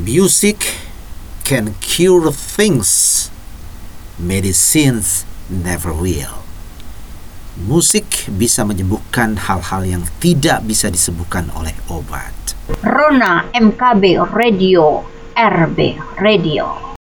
Music can cure things medicines never will. Musik bisa menyembuhkan hal-hal yang tidak bisa disembuhkan oleh obat. Rona MKB Radio, RB Radio.